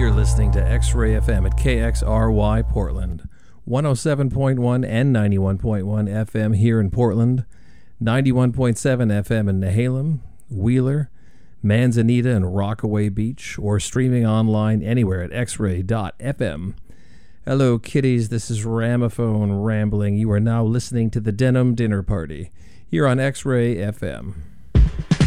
You're listening to X-Ray FM at KXRY Portland, 107.1 and 91.1 FM here in Portland, 91.7 FM in Nehalem, Wheeler, Manzanita, and Rockaway Beach, or streaming online anywhere at xray.fm. Hello, kiddies. This is Ramophone Rambling. You are now listening to the Denim Dinner Party here on X-Ray FM.